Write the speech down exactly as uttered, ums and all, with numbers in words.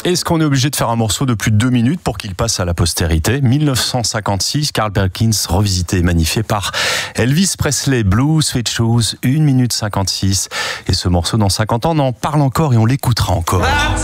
Est-ce qu'on est obligé de faire un morceau de plus de deux minutes pour qu'il passe à la postérité? mille neuf cent cinquante-six, Carl Perkins revisité et magnifié par Elvis Presley, Blue Suede Shoes, une minute cinquante-six. Et ce morceau, dans cinquante ans, on en parle encore et on l'écoutera encore.